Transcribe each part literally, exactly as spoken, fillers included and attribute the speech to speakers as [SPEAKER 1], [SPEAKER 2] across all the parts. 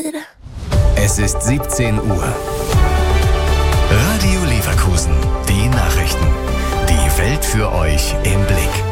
[SPEAKER 1] Es ist siebzehn Uhr. Radio Leverkusen. Die Nachrichten. Die Welt für euch im Blick.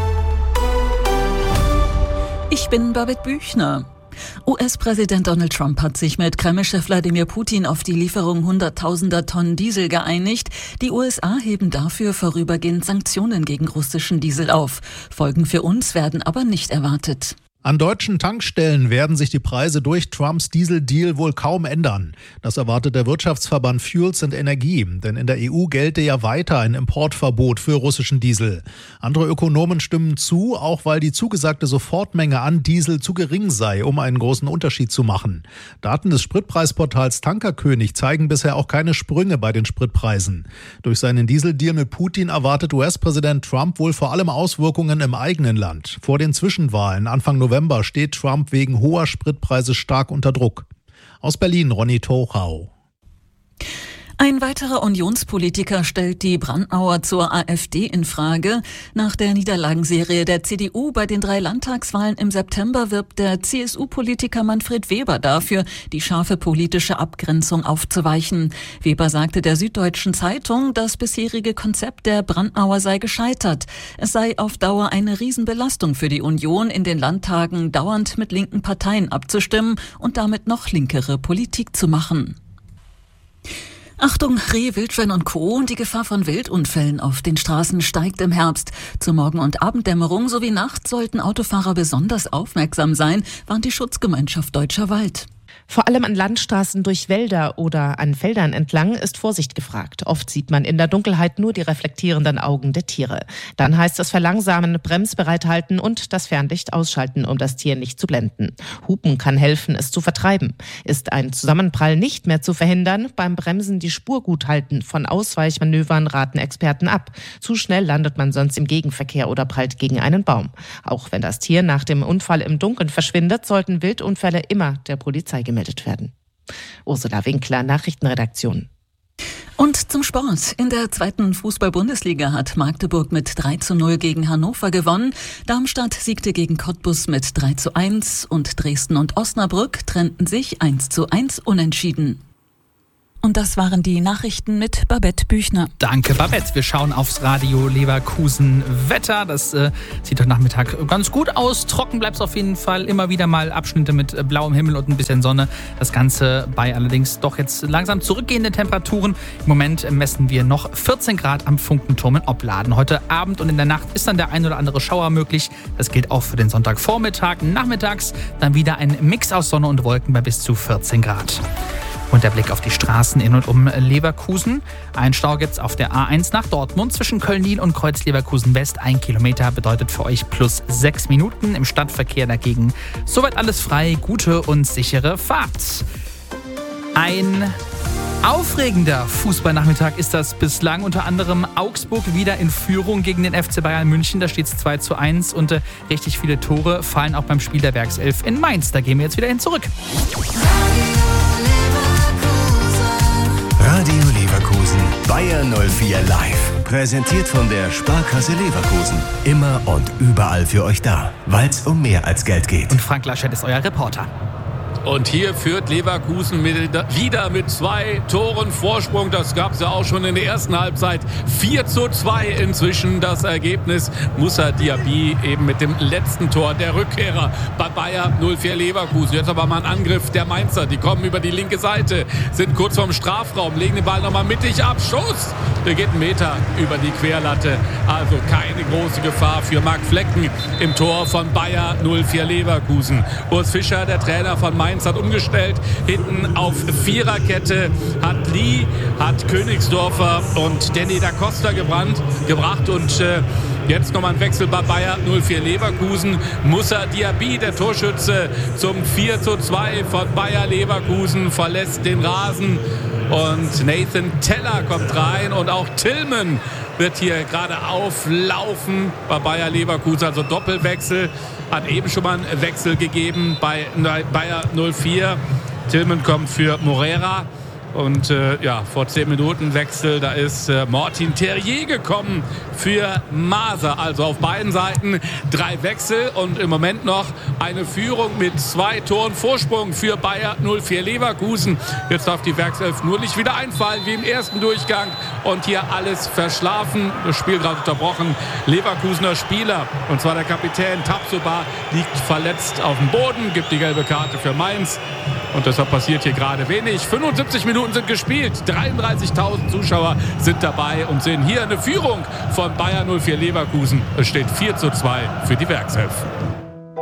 [SPEAKER 2] Ich bin Babette Büchner. U S-Präsident Donald Trump hat sich mit Kreml-Chef Wladimir Putin auf die Lieferung hunderttausender Tonnen Diesel geeinigt. Die U S A heben dafür vorübergehend Sanktionen gegen russischen Diesel auf. Folgen für uns werden aber nicht erwartet.
[SPEAKER 3] An deutschen Tankstellen werden sich die Preise durch Trumps Dieseldeal wohl kaum ändern. Das erwartet der Wirtschaftsverband Fuels and Energy, denn in der E U gelte ja weiter ein Importverbot für russischen Diesel. Andere Ökonomen stimmen zu, auch weil die zugesagte Sofortmenge an Diesel zu gering sei, um einen großen Unterschied zu machen. Daten des Spritpreisportals Tankerkönig zeigen bisher auch keine Sprünge bei den Spritpreisen. Durch seinen Dieseldeal mit Putin erwartet U S-Präsident Trump wohl vor allem Auswirkungen im eigenen Land. Vor den Zwischenwahlen Anfang November November steht Trump wegen hoher Spritpreise stark unter Druck. Aus Berlin, Ronny Tochau.
[SPEAKER 2] Ein weiterer Unionspolitiker stellt die Brandmauer zur AfD in Frage. Nach der Niederlagenserie der C D U bei den drei Landtagswahlen im September wirbt der C S U-Politiker Manfred Weber dafür, die scharfe politische Abgrenzung aufzuweichen. Weber sagte der Süddeutschen Zeitung, das bisherige Konzept der Brandmauer sei gescheitert. Es sei auf Dauer eine Riesenbelastung für die Union, in den Landtagen dauernd mit linken Parteien abzustimmen und damit noch linkere Politik zu machen. Achtung, Reh, Wildschwein und Co. Die Gefahr von Wildunfällen auf den Straßen steigt im Herbst. Zur Morgen- und Abenddämmerung sowie nachts sollten Autofahrer besonders aufmerksam sein, warnt die Schutzgemeinschaft Deutscher Wald.
[SPEAKER 4] Vor allem an Landstraßen durch Wälder oder an Feldern entlang ist Vorsicht gefragt. Oft sieht man in der Dunkelheit nur die reflektierenden Augen der Tiere. Dann heißt es verlangsamen, bremsbereit halten und das Fernlicht ausschalten, um das Tier nicht zu blenden. Hupen kann helfen, es zu vertreiben. Ist ein Zusammenprall nicht mehr zu verhindern, beim Bremsen die Spur gut halten. Von Ausweichmanövern raten Experten ab. Zu schnell landet man sonst im Gegenverkehr oder prallt gegen einen Baum. Auch wenn das Tier nach dem Unfall im Dunkeln verschwindet, sollten Wildunfälle immer der Polizei gemeldet werden. Ursula Winkler, Nachrichtenredaktion.
[SPEAKER 2] Und zum Sport. In der zweiten Fußball-Bundesliga hat Magdeburg mit drei zu null gegen Hannover gewonnen. Darmstadt siegte gegen Cottbus mit drei zu eins und Dresden und Osnabrück trennten sich eins zu eins unentschieden. Und das waren die Nachrichten mit Babette Büchner.
[SPEAKER 5] Danke, Babette. Wir schauen aufs Radio Leverkusen Wetter. Das äh, sieht heute Nachmittag ganz gut aus. Trocken bleibt es auf jeden Fall. Immer wieder mal Abschnitte mit äh, blauem Himmel und ein bisschen Sonne. Das Ganze bei allerdings doch jetzt langsam zurückgehenden Temperaturen. Im Moment messen wir noch vierzehn Grad am Funkenturm in Opladen. Heute Abend und in der Nacht ist dann der ein oder andere Schauer möglich. Das gilt auch für den Sonntagvormittag. Nachmittags dann wieder ein Mix aus Sonne und Wolken bei bis zu vierzehn Grad. Und der Blick auf die Straßen in und um Leverkusen. Ein Stau gibt's auf der A eins nach Dortmund zwischen Köln-Nil und Kreuz-Leverkusen West. Ein Kilometer bedeutet für euch plus sechs Minuten. Im Stadtverkehr dagegen soweit alles frei. Gute und sichere Fahrt. Ein aufregender Fußballnachmittag ist das bislang. Unter anderem Augsburg wieder in Führung gegen den F C Bayern München. Da steht es zwei zu eins und äh, richtig viele Tore fallen auch beim Spiel der Werkself in Mainz. Da gehen wir jetzt wieder hin zurück.
[SPEAKER 1] Radio Leverkusen, Bayern null vier live. Präsentiert von der Sparkasse Leverkusen. Immer und überall für euch da, weil es um mehr als Geld geht.
[SPEAKER 5] Und Frank Laschet ist euer Reporter.
[SPEAKER 6] Und hier führt Leverkusen mit, wieder mit zwei Toren Vorsprung. Das gab es ja auch schon in der ersten Halbzeit. vier zu zwei inzwischen das Ergebnis. Moussa Diaby eben mit dem letzten Tor der Rückkehrer bei Bayer null vier Leverkusen. Jetzt aber mal ein Angriff der Mainzer. Die kommen über die linke Seite, sind kurz vorm Strafraum, legen den Ball nochmal mittig ab. Schuss! Der geht einen Meter über die Querlatte. Also keine große Gefahr für Marc Flecken im Tor von Bayer null vier Leverkusen. Urs Fischer, der Trainer von Mainz, hat umgestellt. Hinten auf Viererkette hat Lee, hat Königsdorfer und Danny da Costa gebrannt, gebracht. Und äh, jetzt nochmal ein Wechsel bei Bayer null vier Leverkusen. Moussa Diaby, der Torschütze, zum vier zu zwei von Bayer Leverkusen, verlässt den Rasen. Und Nathan Teller kommt rein und auch Tillman wird hier gerade auflaufen bei Bayer Leverkusen. Also Doppelwechsel. Hat eben schon mal einen Wechsel gegeben bei Bayer null vier. Tillman kommt für Morera Und äh, ja, vor zehn Minuten Wechsel, da ist äh, Martin Terrier gekommen für Maser. Also auf beiden Seiten drei Wechsel und im Moment noch eine Führung mit zwei Toren Vorsprung für Bayer null vier Leverkusen. Jetzt darf die Werkself nur nicht wieder einfallen wie im ersten Durchgang und hier alles verschlafen. Das Spiel gerade unterbrochen. Leverkusener Spieler, und zwar der Kapitän Tapsoba, liegt verletzt auf dem Boden, gibt die gelbe Karte für Mainz. Und deshalb passiert hier gerade wenig. fünfundsiebzig Minuten sind gespielt. dreiunddreißigtausend Zuschauer sind dabei und sehen hier eine Führung von Bayer null vier Leverkusen. Es steht vier zu zwei für die Werkself.